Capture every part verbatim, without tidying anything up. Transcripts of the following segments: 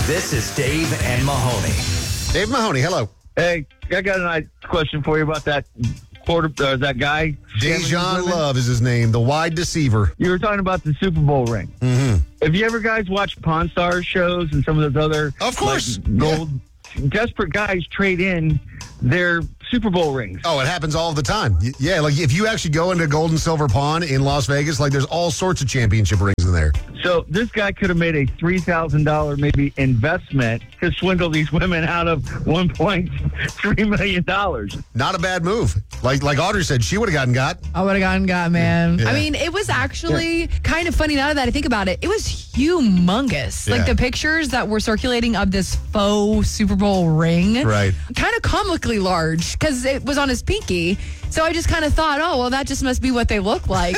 This is Dave and Mahoney. Dave Mahoney, hello. Hey, I got a nice question for you about that quarter, uh, that guy. Dejan Love is his name, the wide deceiver. You were talking about the Super Bowl ring. Mm-hmm. Have you ever guys watched Pawn Stars shows and some of those other Of course. like, gold desperate guys trade in their Super Bowl rings? Oh, it happens all the time. Y- Yeah, like if you actually go into Gold and Silver Pawn in Las Vegas, like there's all sorts of championship rings in there. So this guy could have made a three thousand dollars maybe investment to swindle these women out of one point three million dollars. Not a bad move. Like like Audrey said, she would have gotten got. I would have gotten got, man. Yeah. I mean, it was actually kind of funny now that I think about it. It was humongous. Yeah. Like the pictures that were circulating of this faux Super Bowl ring. Right. Kind of comically large because it was on his pinky. So I just kind of thought, oh, well, that just must be what they look like.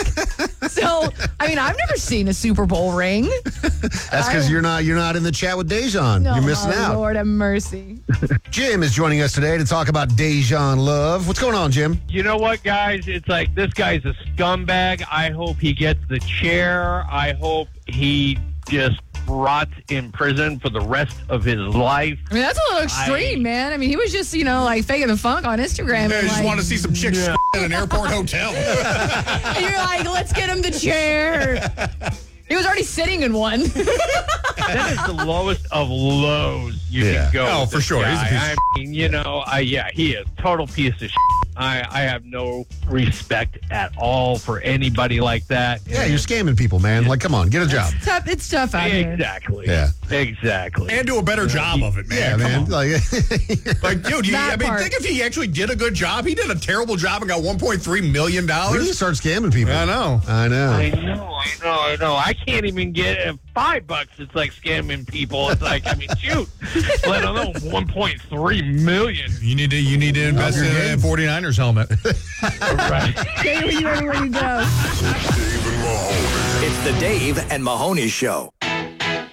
So, I mean, I've never seen a Super Bowl ring. That's because you're not you're not in the chat with Dejan. No, you're missing oh, out. Lord have mercy. Jim is joining us today to talk about Dejan Love. What's going on, Jim? You know what, guys? It's like this guy's a scumbag. I hope he gets the chair. I hope he just rots in prison for the rest of his life. I mean, that's a little extreme, I- man. I mean, he was just, you know, like faking the funk on Instagram. Yeah, I and, just like, want to see some chicks Yeah. at an airport hotel. and you're like, let's get him the chair. He was already sitting in one. That is the lowest of lows you Yeah. can go. Oh, with for this sure. He's a guy. piece of I mean, you know, I, yeah, he is a total piece of shit. I, I have no respect at all for anybody like that. Yeah, you're scamming people, man. Like, come on, get a job. It's tough, it's tough out here. Exactly. Yeah. Exactly. And do a better job of it, man. Yeah, Come man. on. Like, Like, dude, he, That I mean, part. think if he actually did a good job. He did a terrible job and got one point three million we need to dollars. start scamming people. I know. I know. I know, I know, I know. I can't even get uh, five bucks. It's like scamming people. It's like, I mean, shoot, let alone one point three million. You need to you need to invest in a forty-niners helmet. Right. Stay where you everywhere you go. It's the Dave and Mahoney Show.